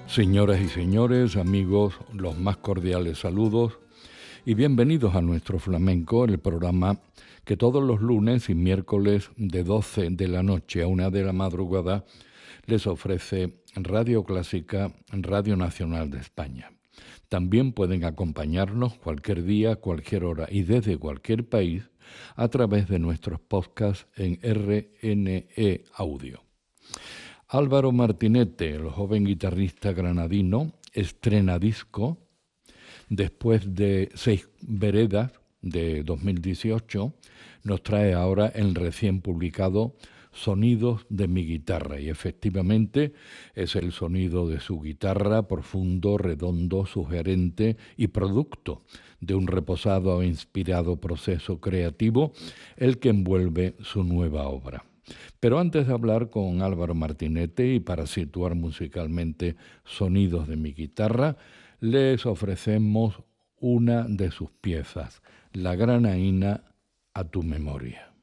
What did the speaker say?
Señoras y señores, amigos, los más cordiales saludos y bienvenidos a Nuestro Flamenco, el programa que todos los lunes y miércoles de 12 de la noche a 1 de la madrugada les ofrece Radio Clásica, Radio Nacional de España. También pueden acompañarnos cualquier día, cualquier hora y desde cualquier país a través de nuestros podcasts en RNE Audio. Álvaro Martinete, el joven guitarrista granadino, estrena disco después de 6 veredas de 2018, nos trae ahora el recién publicado Sonidos de mi guitarra, y efectivamente es el sonido de su guitarra profundo, redondo, sugerente y producto de un reposado e inspirado proceso creativo el que envuelve su nueva obra. Pero antes de hablar con Álvaro Martinete y para situar musicalmente Sonidos de mi guitarra, les ofrecemos una de sus piezas, La Granaína a tu memoria.